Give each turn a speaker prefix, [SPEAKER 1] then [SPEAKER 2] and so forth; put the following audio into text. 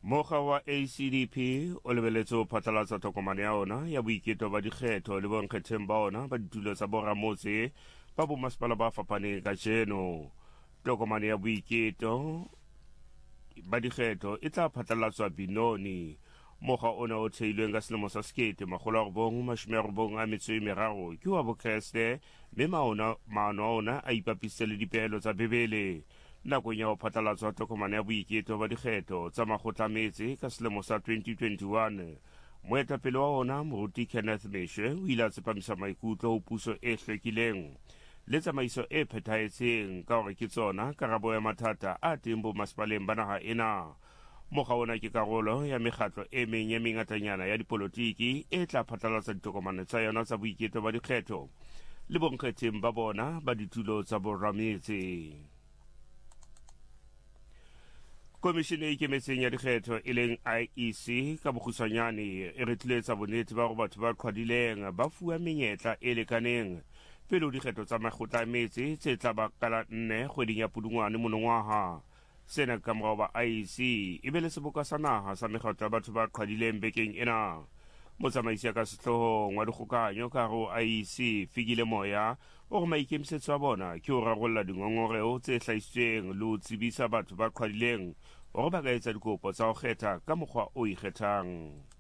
[SPEAKER 1] Mokga wa ACDP o lebeletse ho phatlalatsa tokomane ya ona ya boiketo ba dikgetho le bonkgetheng ba ona ba ditulo tsa boramotse ba bomasepala ba fapaneng ka jeno. Tokomane ya boiketo ba dikgetho e tla phatlalatswa Benoni. Mokga ona o theilweng ka selemo sa 1993 ke wa bokreste, mme maano a ona a ipapisitse le dipehelo tsa Bebele. Nakong ya ho phatlalatswa tokomane ya boiketo ba dikgetho tsa makgotlametse ka selemo sa 2021, moetapele wa ona moruti Kenneth Meshe o ile a tsepamisa maikutlo ho puso e hlwekileng le tsamaiso e phethahetseng ka hore ke tsona karabo ya mathata a teng bomasepaleng ba naha ena. Mokga ona ke karolo ya mekgatlo e meng ya mengatanyana ya dipolotiki e tla phatlalatsa ditokomane tsa yona tsa boiketo ba dikgetho le bonkgetheng ba bona ba ditulo tsa borametse. Komishene e Ikemetseng ya Dikgetho e leng IEC ka bokgutshwanyane e retletsa bonnete ba hore batho ba qhwadileng ba fuwa menyetla e lekaneng pele ho dikgetho tsa makgotla a metse tse tla ba kala 4 kgweding ya Pudungwane monongwaha. Sena ka morao ba IEC e be le seboka sa naha sa mekgatlo ya batho ba qhwadileng bekeng ena. Motsamaisi ya ka sehlohong wa dikgokahanyo ka hare ho IEC Fikile Moya o re maikemisetso a bona ke ho rarolla dingongoreo tse hlahisitsweng le ho tsebisa batho ba qhwadileng hore ba ka etsa dikopo tsa ho kgetha ka mokgwa o ikgethang.